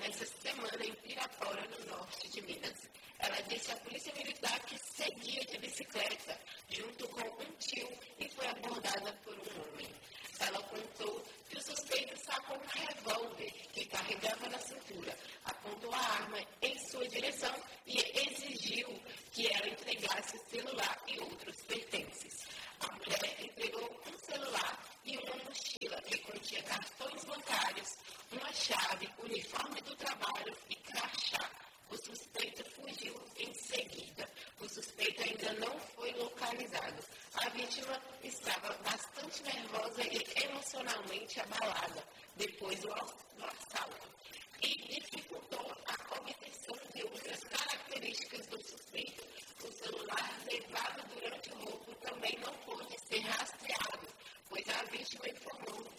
essa semana em Pirapora, no norte de Minas. Ela disse à polícia militar que seguia de bicicleta junto com um tio e foi abordada por um homem. Ela contou que o suspeito sacou um revólver que carregava na cintura, apontou a arma em sua direção e exigiu que ela entregasse o celular e outros pertences. A mulher entregou um celular e uma mochila que continha cartões bancários, uma chave, uniforme do trabalho e crachá. O suspeito fugiu em seguida. O suspeito ainda não foi localizado. A vítima estava bastante nervosa e emocionalmente abalada depois do assalto e dificultou a obtenção de outras características do suspeito. O celular levado durante o roubo também não pôde ser rastreado, pois a vítima informou